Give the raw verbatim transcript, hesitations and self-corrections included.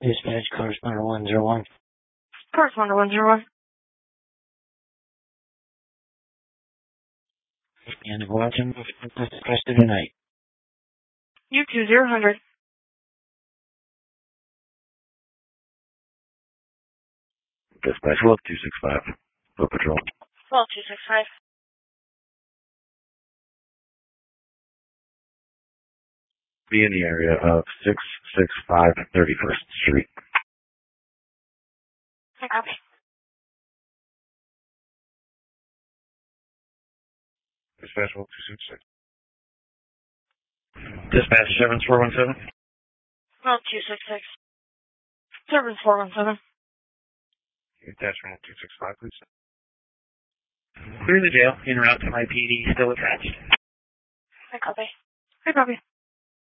Dispatch, correspondent one zero one. Correspondent one zero one. And watching the rest of the night. U two zero hundred. Dispatch twelve two six five. Foot patrol. twelve two six five. Be in the area of six six five thirty-first Street. I copy. Dispatch twelve two six six. Dispatch seven four one seven. twelve two six six. seven four one seven. Attachment two six five, please. Clear the jail. En route to my P D. Still attached. I copy. I copy.